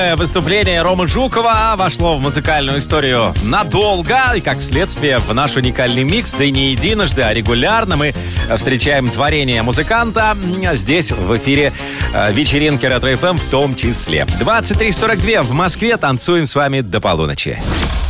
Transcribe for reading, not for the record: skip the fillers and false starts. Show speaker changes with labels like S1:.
S1: Выступление Ромы Жукова вошло в музыкальную историю надолго, и, как следствие, в наш уникальный микс, да и не единожды, а регулярно мы встречаем творение музыканта здесь, в эфире вечеринки Ретро-ФМ в том числе. 23:42 в Москве, танцуем с вами до полуночи.